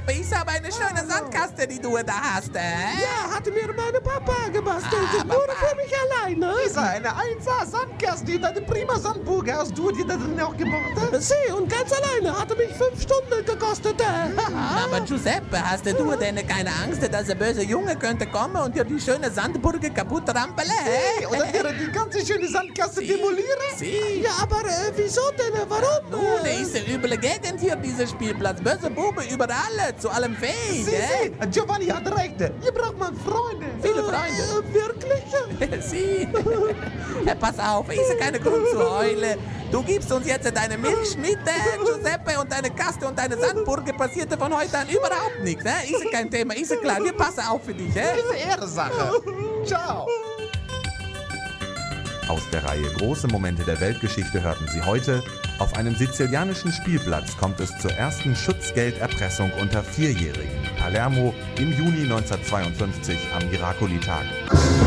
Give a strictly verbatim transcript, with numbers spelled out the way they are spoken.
Giuseppe, ist aber eine schöne Sandkaste, die du da hast, äh? Ja, hatte mir meine Papa gebastelt. Ah, Nur Papa. für mich alleine. Isa, eine eins A Sandkasten, eine prima Sandburg. Hast du die da drin auch gebaut? Sie, und ganz alleine. Hatte mich fünf Stunden gekostet. Aber Giuseppe, hast du denn keine Angst, dass der böse Junge könnte kommen und dir die schöne Sandburg kaputt rampeln, hä? Oder dir die ganze schöne Sandkaste demolieren? Sie. Ja, aber äh, wieso denn? Warum? Nun, der ist eine üble Gegend hier, dieser Spielplatz. Böse Bube überall, zu allem fähig, Sie, hä? sie, Giovanni hat recht. Hier braucht man Freunde. Viele Freunde. Äh, wirklich? Sie. Ja, pass auf, ist keine Grund zu heulen. Du gibst uns jetzt deine Milchschnitte, Giuseppe, und deine Kaste und deine Sandburg passierte von heute an überhaupt nichts. Hä? Ist ja kein Thema, ist ja klar. Wir passen auf für dich. Hä? Diese Ehrensache. Ciao. Aus der Reihe Große Momente der Weltgeschichte hörten Sie heute: Auf einem sizilianischen Spielplatz kommt es zur ersten Schutzgelderpressung unter Vierjährigen. Palermo im Juni neunzehnhundertzweiundfünfzig am Miracoli-Tag.